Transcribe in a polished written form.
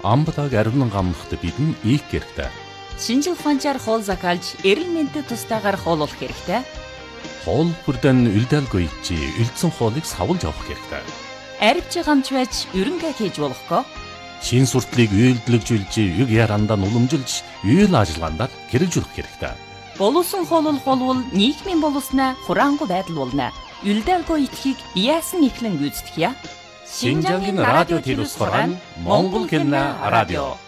амбадаг ариунан гамнахт бидэн ийх хэрэгтэй. Шинжил ухаанчаар хоол закалж, эрүүл мэндэд тустайгаар хооллох хэрэгтэй. Хоол бүрдэн үлдээлгүй чи үлдсэн хоолыг савлж авах хэрэгтэй. Арвч гамч байж ерөнхий хийж болохгүй. Шин суртлыг үйлдэлжүүлж, юг ярандаа уламжилж, үйл ажиллагаанд хэрэгжүүлэх хэрэгтэй. Боловсон хооллол болвол нийгмийн боловсноо хураангуй байдал болно. Үлдээлгүй итгэхийг яасан ихлэн гүйцэтгэе. Шинжангийн радио телевизээр Монгол хэлний радио